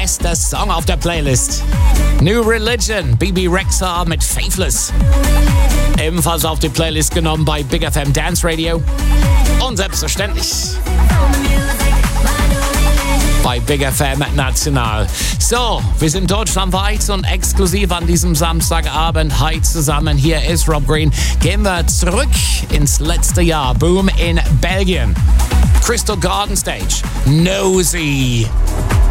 bester Song auf der Playlist. New Religion, Bebe Rexha mit Faithless. Ebenfalls auf die Playlist genommen bei Big FM Dance Radio. Und selbstverständlich bei Big FM National. So, wir sind deutschlandweit und exklusiv an diesem Samstagabend heute zusammen. Hier ist Rob Green. Gehen wir zurück ins letzte Jahr. Boom in Belgien. Crystal Garden Stage. Nosy.